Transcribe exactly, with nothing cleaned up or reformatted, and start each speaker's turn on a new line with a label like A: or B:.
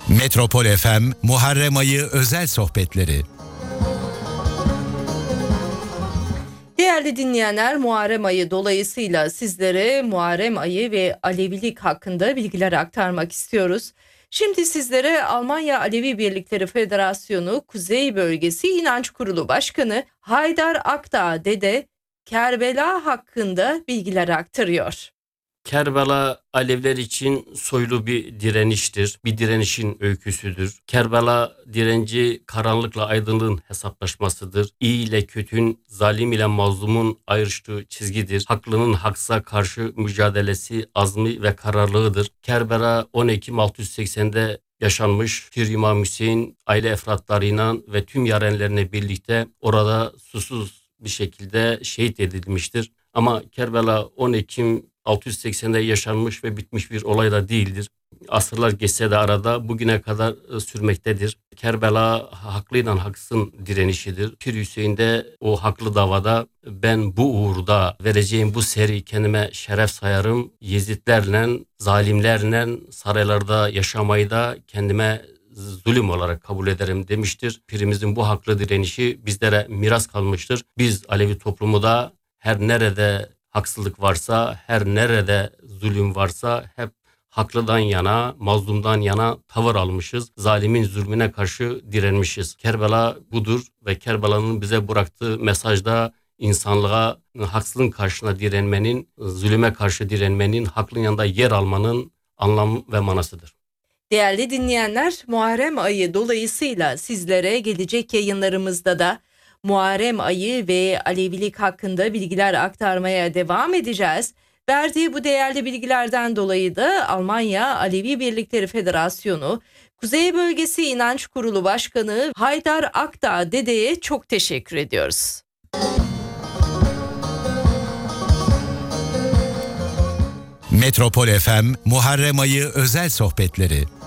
A: Metropol F M Muharrem Ayı özel sohbetleri.
B: Değerli dinleyenler, Muharrem Ayı dolayısıyla sizlere Muharrem Ayı ve Alevilik hakkında bilgiler aktarmak istiyoruz. Şimdi sizlere Almanya Alevi Birlikleri Federasyonu Kuzey Bölgesi İnanç Kurulu Başkanı Haydar Akdağ Dede Kerbela hakkında bilgiler aktarıyor.
C: Kerbela Aleviler için soylu bir direniştir, bir direnişin öyküsüdür. Kerbela direnci karanlıkla aydınlığın hesaplaşmasıdır. İyi ile kötünün, zalim ile mazlumun ayrıştığı çizgidir. Haklının haksa karşı mücadelesi, azmi ve kararlılığıdır. Kerbela on Ekim altı yüz seksende yaşanmış. Pir İmam Hüseyin aile efratlarıyla ve tüm yarenlerine birlikte orada susuz bir şekilde şehit edilmiştir. Ama Kerbela on Ekim altı yüz seksende yaşanmış ve bitmiş bir olay da değildir. Asırlar geçse de arada bugüne kadar sürmektedir. Kerbela haklıyla haksızın direnişidir. Pir Hüseyin de o haklı davada ben bu uğurda vereceğim bu seri kendime şeref sayarım. Yezidlerle, zalimlerle saraylarda yaşamayı da kendime zulüm olarak kabul ederim demiştir. Pirimizin bu haklı direnişi bizlere miras kalmıştır. Biz Alevi toplumu da her nerede haksızlık varsa, her nerede zulüm varsa hep haklıdan yana, mazlumdan yana tavır almışız. Zalimin zulmüne karşı direnmişiz. Kerbela budur ve Kerbela'nın bize bıraktığı mesajda insanlığa haksızlığın karşısına direnmenin, zulüme karşı direnmenin, haklın yanında yer almanın anlamı ve manasıdır.
B: Değerli dinleyenler, Muharrem Ayı dolayısıyla sizlere gelecek yayınlarımızda da Muharrem Ayı ve Alevilik hakkında bilgiler aktarmaya devam edeceğiz. Verdiği bu değerli bilgilerden dolayı da Almanya Alevi Birlikleri Federasyonu Kuzey Bölgesi İnanç Kurulu Başkanı Haydar Akdağ Dede'ye çok teşekkür ediyoruz.
A: Metropol F M Muharrem Ayı özel sohbetleri.